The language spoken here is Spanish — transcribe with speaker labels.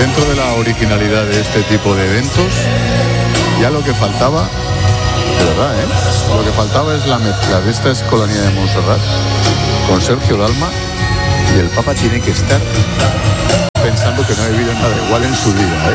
Speaker 1: dentro de la originalidad de este tipo de eventos, ya lo que faltaba, de verdad, lo que faltaba es la mezcla de esta Escolanía de Montserrat con Sergio Dalma, y el Papa tiene que estar pensando que no ha vivido nada igual en su vida,